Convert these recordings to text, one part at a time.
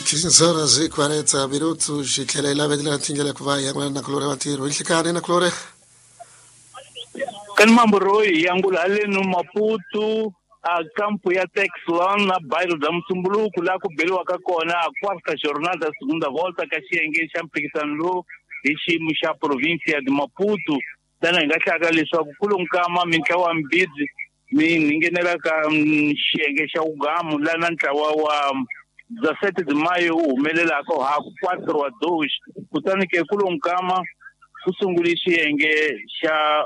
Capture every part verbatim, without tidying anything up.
quinze horas e quarenta minutos e que ela vede la tingela que vai agora na colore matiro il cari na colore kan mambroi yangulale no Maputo a campo ya Texlan na bairro da Msumbuluku lá ku belo akakona a quarta jornada da segunda volta que chega champikitanlo ishi musha província de Maputo dana ngachaka leswa kulumkama mintawa mbidzi mi ningenera ka shenge sha ugamu la na ntawa wa dezessete de maio umelela ko ha quatro a dois kutani ke kulumkama kusungulishi yenge sha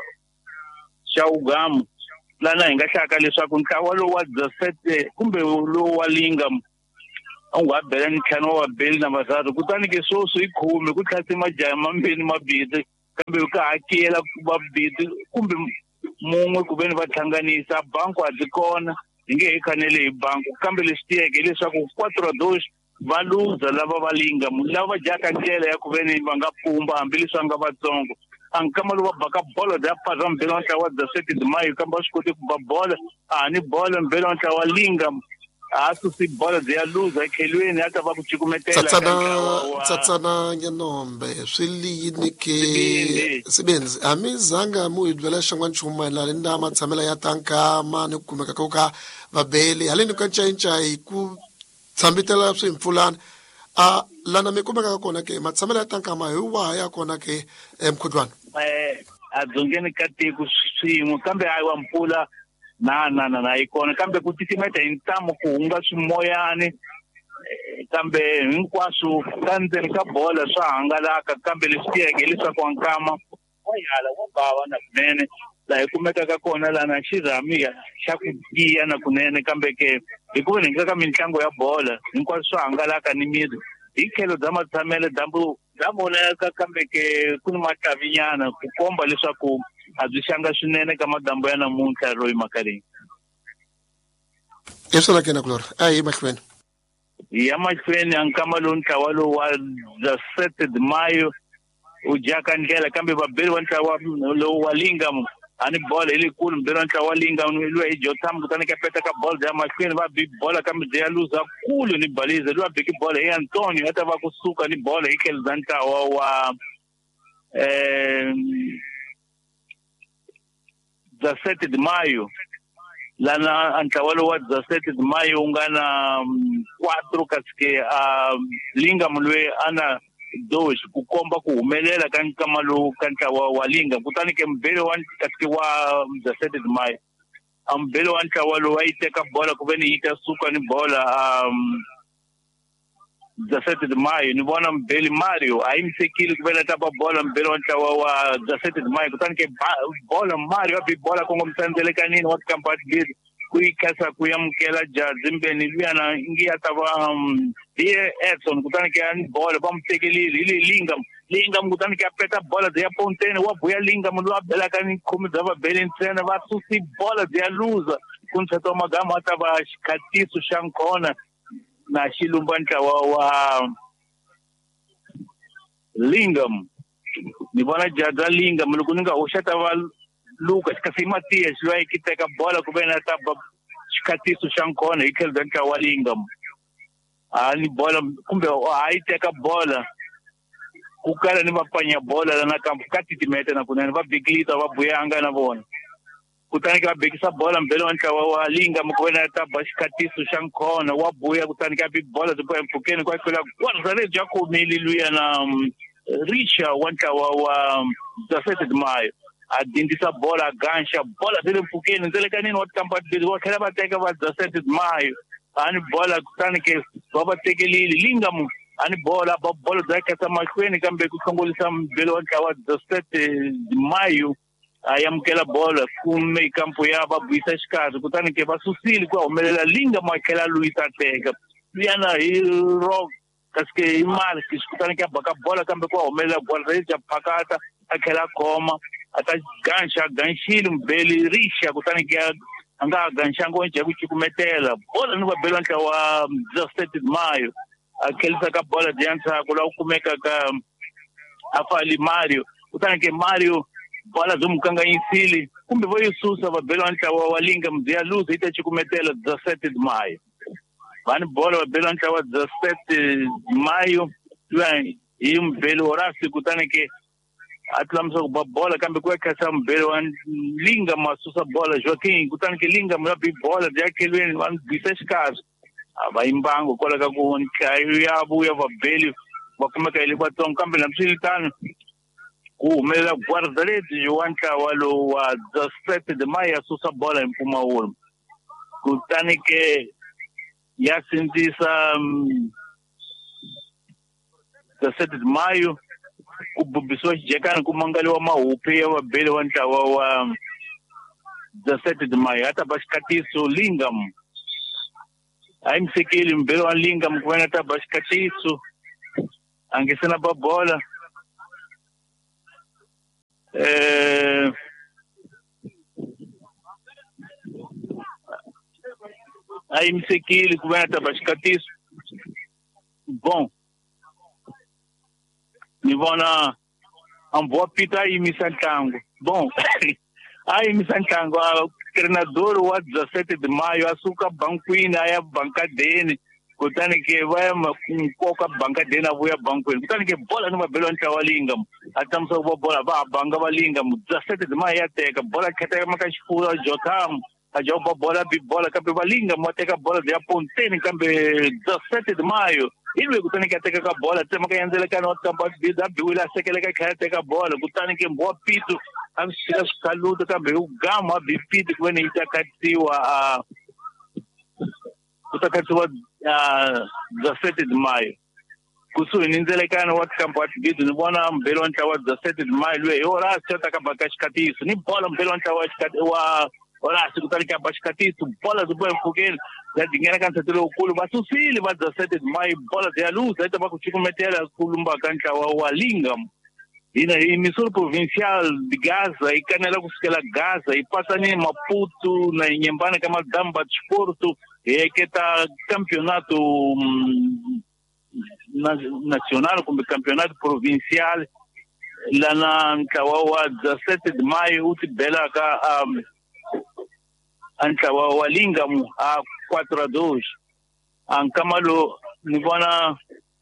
sha ugamu lana ingashaka leswaku ntawa lo wa dezessete kumbe lo wa lingam ungabhela ntlhanu wa beli na vasatu kutani ke soso ikhume kutlhasi majaya mambeni mabidi kambe ka hakela babidi kumbe munwe kuveni va thlanganisa banku adzikona inge hi khanele hi banku kambe lesitiyeke leswaku quatro a dois va luza lava va linga lava jaka ndlela ya kuveni va nga pumba hambileswi va nga vatsongo ankama lo va baka bolo da phaza mbelo ntlawa wa dezessete de maio kamba swi koti ku ba bola a ni bola mbelo ntlawa wa linga a susi bola ya luza ekhelweni ata va ku cikumetela tsatsana tsatsana nyanombe swilini ke sibenzi amizanga mu idwela shangwa nchuma la linda matsamela ya tankama ni kumeka koka vabeli haleni ka nchancha ku tsambitela swimfulana a lana me kumeka kona ke matsamela ya tankama hi wa ya kona ke emkhudwana eh adzongeni ka tiko swimo kambe ayi wa mpfula na na na na ikona kambe ku titimeta hi ntamo ku hunga swimoyani kambe hinkwaswo ka ndzeni ka bola swa hangalaka kambe leswiyeke leswaku ankama wa yala wa bava na kunene laha kumekaka kona lana xirhami xa ku tiya na kunene kambe ke hikuva ni nga ka mitlangu ya bola hinkwaswo swa hangalaka ni miri hi tlhelo bya matshamelo dambu bya vonaka kambe ke ku ni matavinyana ku komba leswaku a byi xanga swinene ka madambu ya namuntlha royi makaleni esona ke na kulora ayi mahlweni ya mahlweni ankama lo ntlawa lo wa dezessete de maio u jaka ndlela kambe vabeli wa ntlawa lo wa lingam ani bola ile kulu mbelo wa ntlawa lingam lo hi jotam kutani ka peta ka bola ya mahlweni va bi bola kambe ya luza kulu ni baliza lo biki bola ya Antonio hata va kusuka ni bola ikel ntlawa wa eh dezessete de maio lana antawalo wa dezessete de maio ungana quatro kasike a linga mulwe ana dois kukomba ku humelela kan kamalo kan tawa wa linga kutani ke mbele wa kasike wa dezessete de maio ambele wa antawalo wa iteka bola kuveni ita suka ni bola um dezessete de maio ni bona mbele Mario aimsekile kuvela tapa bola mbele wa ntlawa wa dezessete de maio kutani ke bola Mario abi bola kongo mtsandzele kanini wa kampati bidi kuikasa kuyamkela jazimbeni luyana ingi atava die Edson kutani ke ani bola bamtekelile ile lingam lingam kutani ke apeta bola ya Pontene wa buya lingam lo abela kani khumi zava beli ntsena va susi bola ya luza kuntshato magama atava xikatiso xa nkona na xilumba ntlawa wa lingam ni vona jaza lingam loko ni nga hoxata va Lucas kasi Matias loyi ki teka bola ku vena ta xikatiso xa nkona hi tlhelo bya ntlawa wa lingam a ni bola kumbe a yi teka bola ku kala ni va panya bola lana kampo ka titimeta na kunene va bigilita va buyanga na vona kutani ka bekisa bola mbele wa ntlawa wa lingam ku vena ta ba xikatiso xa nkona wa buya kutani ka big bola zipo empfukeni kwa kwela kwarza le bya komile luya na Richa wa ntlawa wa dezessete de maio a dindisa bola gansha bola zile mpfukeni ndzele kanini wa kampati wa khela va teka va dezessete de maio ani bola kutani ke va va tekelile lingam ani bola ba bola za kasa mahlweni kambe ku hlongolisa mbele wa ntlawa wa dezessete de maio ayamkela bola kume kampo ya va buyisa xikarhi kutani ke va susile ku humelela lingam makhela luisa teka yana hi rock kasike hi Marcus kutani ke baka bola kambe ku humelela bola ya phakata akhela khoma ata gansha ganshile mbele Richa kutani ke anga gansha ngonje ku cikumetela bola ni va bela ntlawa wa dezessete de maio akhelisa ka bola diantsa ku la kumeka ka afali Mario kutani ke Mario bola zomkanganyisile kumbe vo yisusa va bela ntlawa wa lingam ya luza ita cikumetela dezessete de maio Vani bola wa belo ntlawa dezessete maio hi mbhelo Horácio kutani ke atlamsa ku bola kambe ku kasa mbhelo wa linga masusa bola Joaquim kutani ke linga mla bi bola ya kelweni van biseskas aba imbango kola ka ku nkayo ya buya va beli va kumeka ile kwatonga kambe namsilitano ku mela guardaretti Joanka walo wa dezessete de maio asusa bola Mpumawolo kutani ke ya sintisa um, dezessete de maio kububiswa jekana kumangaliwa mahupe ya wabele wa ntlawa wa dezessete de maio hata bashikatiso Lingam aimsekeli mbele wa Lingam kwena hata bashikatiso angesena babola eh aimsekeli kwena hata bashikatiso bom nivona amboa pita aí Missantango. Bom, aí Missantango, o treinador o dezessete de maio, açúcar banquina, aí a banca dele, kutani que vai com coca banca dele, a voia banquina. Kutani que bola numa belo antawalinga, atam só bola, vá banga walinga, dezessete de maio até que bola que até uma cachorra jotam, a joga bola bi bola que walinga, até que bola de apontene, cambe dezessete de maio. Ilwe kutani ke ateka ka bola tema ka yanzela ka not ka bid da biwila sekele ka kha ateka bola kutani ke mbo pitu amsika skaluto ka be ugama bipiti kwene itakatiwa a utakatiwa dezessete de maio kusu ninzela kana wat kampo bid ni bona mbelo nta wa dezessete de maio lwe ora seta ka bakashkatisu ni bola mbelo nta wa ora sikutani ka bashkatisu bola zubo mfugeni ya dingena kan tatulo ukulu basusili ba dezessete de maio bola de luz aí tava contigo meter a kulumba kancha wa walinga ina emissora provincial de Gaza e canela kusikela Gaza e passa nem Maputo na Inhambane kama damba desporto e que tá campeonato nacional como campeonato provincial lá na Kawawa dezessete de maio utibela ka ntlawa wa Lingam a quatro a dois ankamalo nibona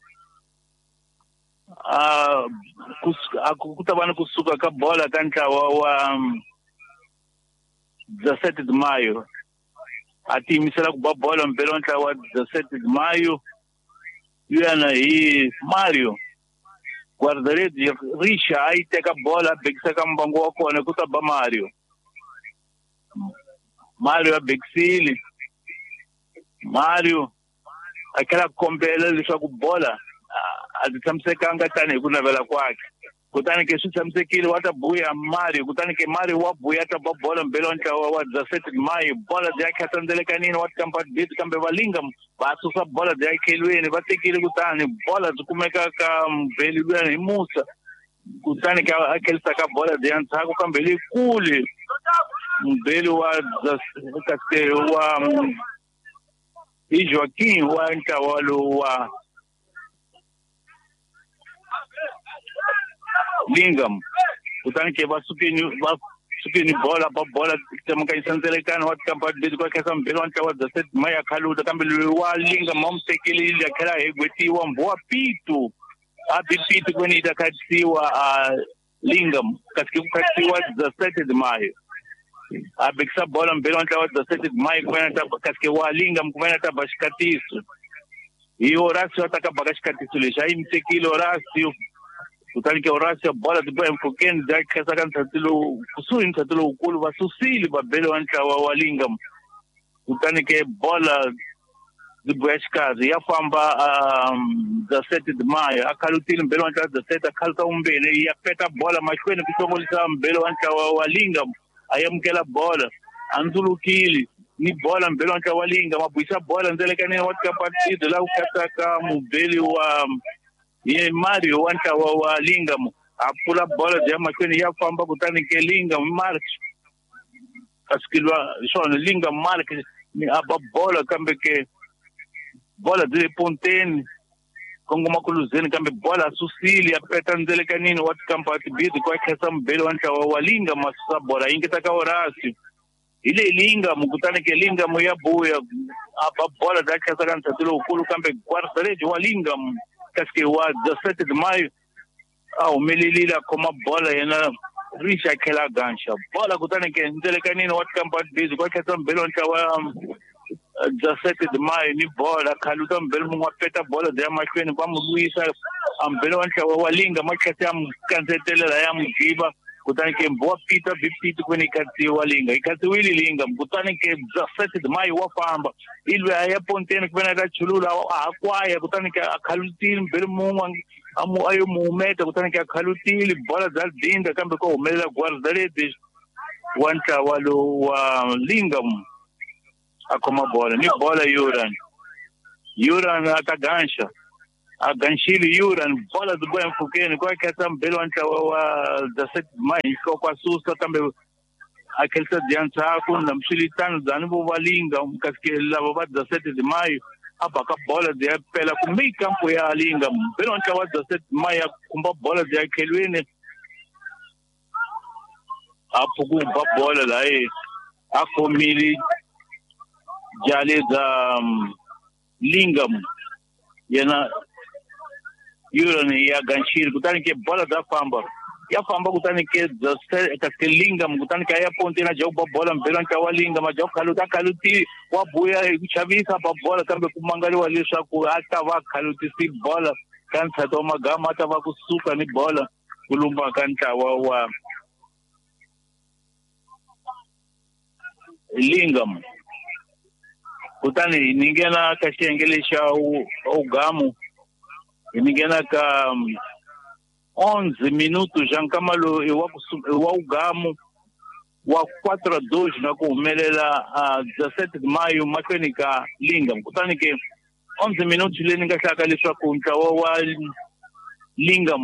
a kutabana kusuka ka bola ka ntlawa wa dezessete de maio ati misala ku bola mbelo ntlawa dezessete de maio yana hi Mario guardaretti risha ai teka bola bekisa ka mbango wa kona kutaba Mario Mario Bexili Mario akela kombela leswaku bola atitsamsekanga tani kunavela kwakhe kutani ke switsamsekile wata buya Mario kutani ke Mario wa buya ta bola mbelo ntlawa wa dezessete de maio bola yakhe tsandzelekanini wat kampa bit kambe valinga basusa bola yakhe lweni vatekile kutani bola zikumeka ka mbeli lweni Musa kutani ke akelisa ka bola yantsako kambe likule mbele wa kaste wa Joaquim wa ntawalo wa Lingam kutani ke basupini basupini bola ba bola tema ka isanzelekana wat kampa bid ko kesa mbele wa ntawa dezessete maya khaluda kambe wa Lingam momsekeli yakela egwetiwa mboa pitu abipitu kweni itakatiwa a Lingam katika katiwa dezessete de maio abikisa bola mbele wa ntlawa dezessete de maio kwena ta kaske wa Lingam kwena ta bashikatiso hi Horácio ataka bakashikatiso lesha imsekile Horácio kutani ke Horácio bola de boa mfukeni da kesa kan tatilo kusuni tatilo ukulu basusili babele wa ntlawa wa Lingam kutani ke bola de boa shikazi yafamba dezessete de maio akalutile mbele wa ntlawa dezessete akalta umbele yapeta bola mashweni kisongolisa mbele wa ntlawa wa Lingam ayamkela bola anzulukili ni bola mbele ntlawa wa Lingam mabuisa bola nzelekane watka partido la ukataka mubeli wa ye Mario wa ntlawa wa Lingam apula bola de machweni yafamba kutani ke Lingam march askilwa shona Lingam march ni aba bola kambe ke bola de Pontene Kongo makuluzeni kambe bola susili apeta nzelekanini wat kampati bid kwa kesa mbele wa ntlawa wa Lingam masusa bola ingitaka Horácio ile linga mukutana ke linga moya buya apa bola da ka sagan tatulo kulu kambe guardarejo wa linga kaske wa dezessete de maio au melilila koma bola yana risha kela gansha bola kutana ke ndele kanini wat kampat bizu kwa katam belon kawa dezessete de maio ni bola kaluta mbel mu wapeta bola de makweni kwa muisa am belon kawa wa linga makati am kanzetele la yam jiba kutana ke boa pita bipita kwenye kati walinga ikati wili linga kutana ke dezessete de maio wafamba ilwe aya pontene kwena da chulula akwaya kutana ke akalutin belmu amu ayo mumeta kutana ke akalutin bola dal dinda kambe ko umela guardarete wanta walo wa linga akoma bola ni bola yuran yuran atagansha aganshili yuran bola do bem fukeni kwa katam belwanta wa dezessete de maio ko kwa susta tambe akelta dianta kun mshili tano danibo walinga kaske la baba dezessete de maio apa ka bola de pela ku mi campo ya linga belwanta wa dezessete de maio kumba bola de kelwene apo ku ba bola la e akomili jale da lingam yana yurani ya ganshir kutani ke bola da famba ya famba kutani ke dezessete kaske lingam kutani ke ya pontina jau ba bola belan ka walinga ma jau kaluta kaluti wa buya chavisa ba bola kambe kumangali walisha ku hata wa kaluti si bola kan sato magama ta wa kusuka ni bola kulumba kanta wa wa lingam kutani ningena kashengelisha au gamu ningena ka um, onze minutos já kamalo wa ugamu wa quatro a dois na kumelela a dezessete de maio makwenika linga kutani ke onze minutos leninga shakalishwa kuntawa wa linga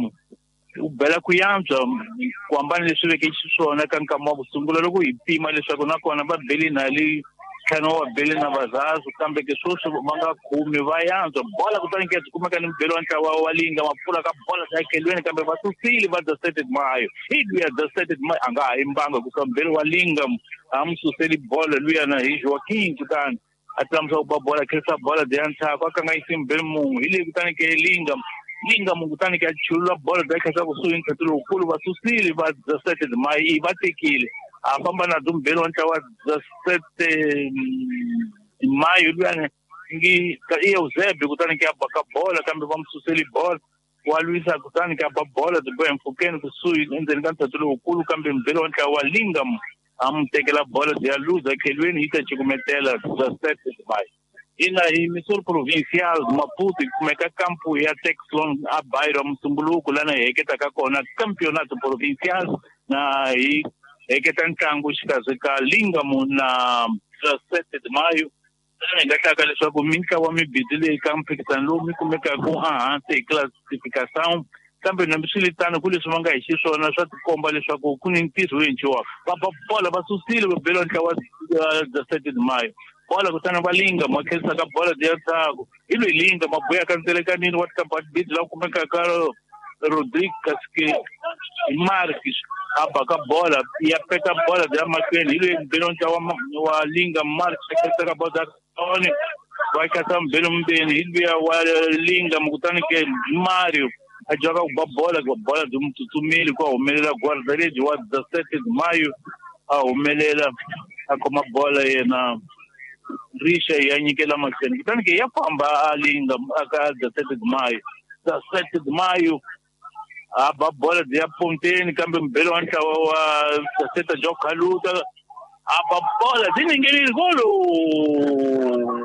ubela kuyamza kwamba leswe ke sisona kankama busungula loko ipima leswaku nakona ba beli nali kano wa beli na bazazu kambe ke soso manga kumi vayanza bola kutani ke kumeka ni belo anta wa walinga mapula ka bola sakelweni kambe basusili ba dezessete de maio hidu ya dezessete de maio anga imbanga kukambelo walinga amsuseli bola lui ana Joaquim kutani atamza ba bola kesa bola de anta kwa kanga isim belmu ile kutani ke linga linga mukutani ke chula bola de kesa kusuin katulo kulu basusili ba dezessete de maio batekile apamba na dum belo anta wa dezessete de maio luane ngi ka eu zebe kutani ke abaka bola kambe vamos suseli bola wa Luisa kutani ke abaka bola de bem fukeni kusui ndeni kanta tulo kulu kambe belo anta wa linga am tekela bola de luz akelweni ita chikumetela dezessete de maio ina emissora provincial Maputo como é que campo ya Texlon a bairro Msumbuluku lana heketa kakona campeonato provincial na e heketa ntangu shikazika linga na dezessete de maio ngataka leswaku minka wa mibidile campo kitanlo mikumeka ku a te classificação kambe na msilitano kule sumanga ishisona swa tikomba leswaku kuni ntiso wenchiwa papa bola basusile belo ntawa dezessete de maio bola kutana balinga makesa ka bola de atago ilo linga mabuya kantele kanini wat ka bid la kumeka ka Rodrigues que Marques abaka bola ya peta bola de makweni ilo belo ntawa wa linga Marques ka bola oni vai katam belo mbeni ilo wa linga mkutana ke Mario ajoga ba bola ba bola do tutumili kwa umelela guardarejo wa dezessete de maio a umelela akoma bola na risha yanyikela makweni kutani ke yapamba alinga aka dezessete de maio dezessete de maio aba bola de aponteni kambe mbelo anta wa dezessete jokaluta aba bola diningeli golo